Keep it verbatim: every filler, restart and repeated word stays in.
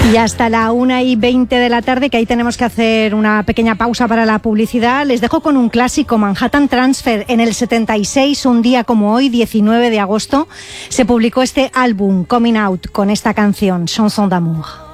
Y hasta la una y veinte de la tarde, que ahí tenemos que hacer una pequeña pausa para la publicidad, les dejo con un clásico, Manhattan Transfer. En el setenta y seis, un día como hoy, diecinueve de agosto, se publicó este álbum, Coming Out, con esta canción, Chanson d'amour.